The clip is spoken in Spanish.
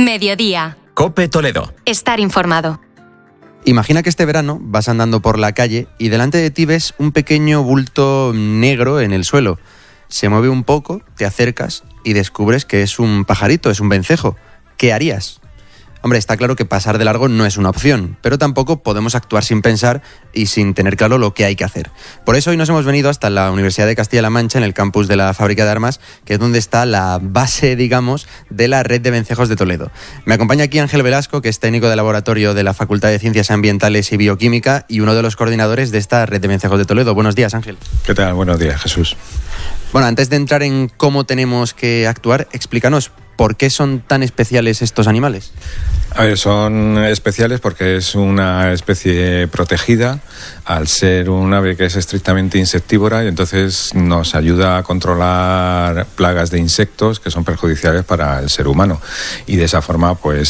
Mediodía. COPE Toledo. Estar informado. Imagina que este verano vas andando por la calle y delante de ti ves un pequeño bulto negro en el suelo. Se mueve un poco, te acercas y descubres que es un pajarito, es un vencejo. ¿Qué harías? Hombre, está claro que pasar de largo no es una opción, pero tampoco podemos actuar sin pensar y sin tener claro lo que hay que hacer. Por eso hoy nos hemos venido hasta la Universidad de Castilla-La Mancha, en el campus de la Fábrica de Armas, que es donde está la base, digamos, de la red de vencejos de Toledo. Me acompaña aquí Ángel Velasco, que es técnico de laboratorio de la Facultad de Ciencias Ambientales y Bioquímica y uno de los coordinadores de esta red de vencejos de Toledo. Buenos días, Ángel. ¿Qué tal? Buenos días, Jesús. Bueno, antes de entrar en cómo tenemos que actuar, explícanos, ¿por qué son tan especiales estos animales? A ver, son especiales porque es una especie protegida al ser un ave que es estrictamente insectívora y entonces nos ayuda a controlar plagas de insectos que son perjudiciales para el ser humano y de esa forma pues